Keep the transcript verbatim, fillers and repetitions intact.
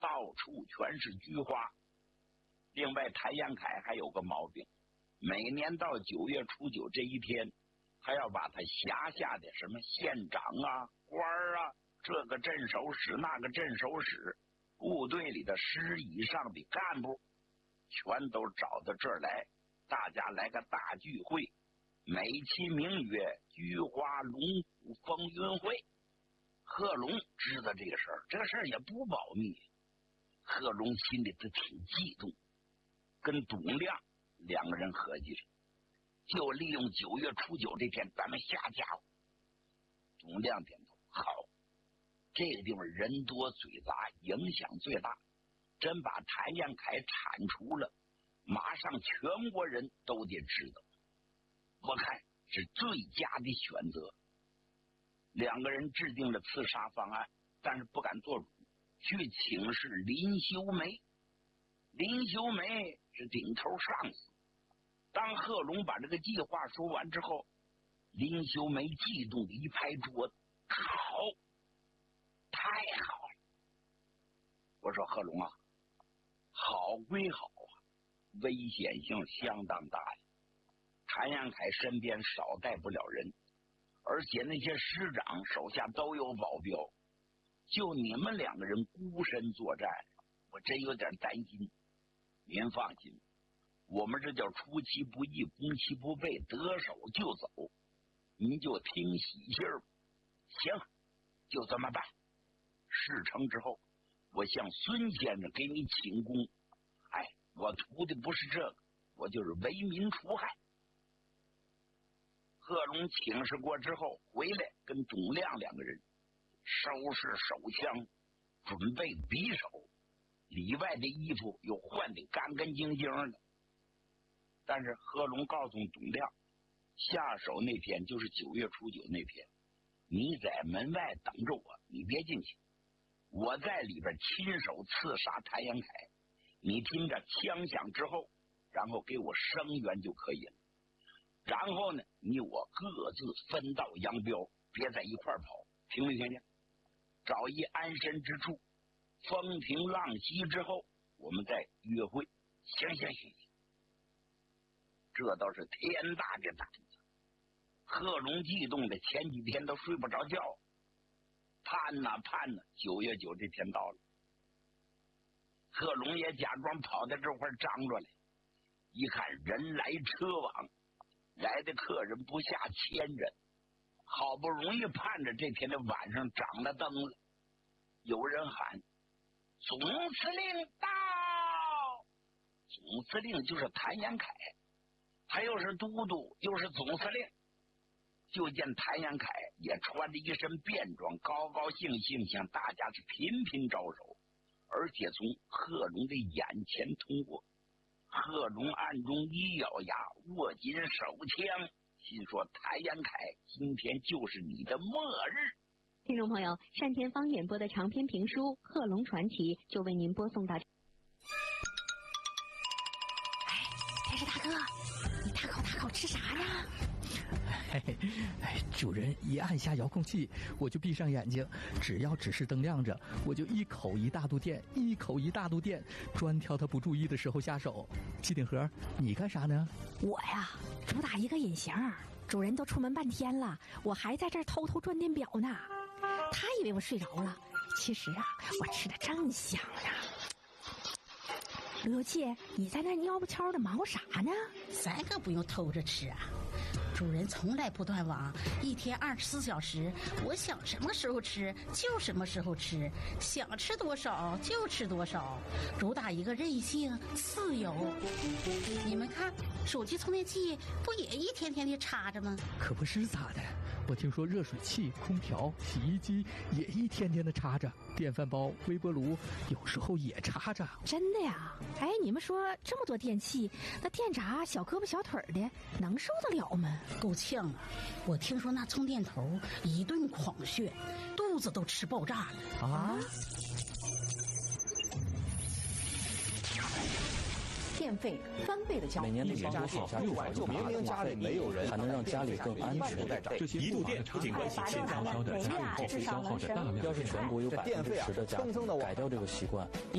到处全是菊花。另外，谭延闿还有个毛病，每年到九月初九这一天，他要把他辖下的什么县长啊、官啊，这个镇守使、那个镇守使，部队里的师以上的干部，全都找到这儿来，大家来个大聚会，美其名曰菊花龙虎风云会。贺龙知道这个事儿，这个事儿也不保密。贺龙心里头挺激动，跟董亮两个人合计着，就利用九月初九这天咱们下家伙。董亮点头，好，这个地方人多嘴杂，影响最大，真把谭延闿铲除了，马上全国人都得知道，我看是最佳的选择。两个人制定了刺杀方案，但是不敢做主，去请示林修梅。林修梅是顶头上司。当贺龙把这个计划说完之后，林修梅激动的一拍桌子，好，太好了。我说贺龙啊，好归好啊，危险性相当大呀。谭延闿身边少带不了人，而且那些师长手下都有保镖，就你们两个人孤身作战，我真有点担心。您放心，我们这叫出其不意，攻其不备，得手就走，您就听喜信儿吧。行，就这么办。事成之后，我向孙先生给你请功。哎，我图的不是这个，我就是为民除害。贺龙请示过之后回来，跟董亮两个人收拾手枪，准备匕首，里外的衣服又换得干干净净的。但是贺龙告诉董亮，下手那天就是九月初九那天，你在门外等着我，你别进去，我在里边亲手刺杀谭延闿，你听着枪响之后，然后给我声援就可以了。然后呢，你我各自分道扬镳，别在一块儿跑，听没听见？找一安身之处，风平浪息之后，我们再约会。行行行行，这倒是天大的胆子。贺龙激动的前几天都睡不着觉，盼呐盼呐，九月九这天到了。贺龙也假装跑到这块张罗来，一看人来车往，来的客人不下千人，好不容易盼着这天的晚上长了灯了，有人喊总司令到。总司令就是谭延闿，他又是都督又是总司令。就见谭延闿也穿着一身便装，高高兴兴向大家是频频招手，而且从贺龙的眼前通过。贺龙暗中一咬牙，握紧手枪，心说谭延闿，今天就是你的末日。 听众朋友，单田芳演播的长篇评书《贺龙传奇》就为您播送到。哎，电视大哥，你大口大口吃啥呀？ 哎哎，主人一按下遥控器，我就闭上眼睛，只要指示灯亮着，我就一口一大肚电，一口一大肚电，专挑他不注意的时候下手。机顶盒，你干啥呢？ 我呀，主打一个隐形，主人都出门半天了，我还在这儿偷偷转电表呢。他以为我睡着了，其实啊，我吃的正香呢。刘七，你在那尿不悄的忙活啥呢？ 咱可不用偷着吃啊，主人从来不断网，一天二十四小时，我想什么时候吃就什么时候吃，想吃多少就吃多少，主打一个任性自由。你们看，手机充电器不也一天天的插着吗？ 可不是咋的，我听说热水器、空调、洗衣机也一天天的插着，电饭煲、微波炉有时候也插着。 真的呀？哎，你们说这么多电器，那电闸小胳膊小腿的能受得了吗？ 够呛啊！我听说那充电头一顿狂炫，肚子都吃爆炸了啊！ 电费翻倍的交， 每年的家电加入就明明家里没有人，还能让家里更安全。 这些一度电不仅关系现在烧的家用后消耗着大量， 要是全国有百分之十的家庭改掉这个习惯。